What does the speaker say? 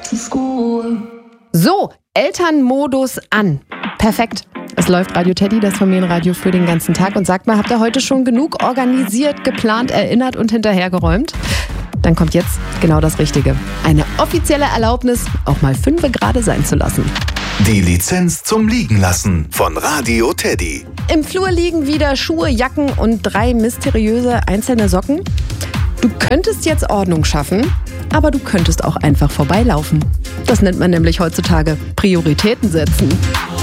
So, Elternmodus an. Perfekt. Es läuft Radio Teddy, das Familienradio für den ganzen Tag. Und sagt mal, habt ihr heute schon genug organisiert, geplant, erinnert und hinterhergeräumt? Dann kommt jetzt genau das Richtige. Eine offizielle Erlaubnis, auch mal 5 gerade sein zu lassen. Die Lizenz zum Liegenlassen von Radio Teddy. Im Flur liegen wieder Schuhe, Jacken und 3 mysteriöse einzelne Socken. Du könntest jetzt Ordnung schaffen, aber du könntest auch einfach vorbeilaufen. Das nennt man nämlich heutzutage Prioritäten setzen.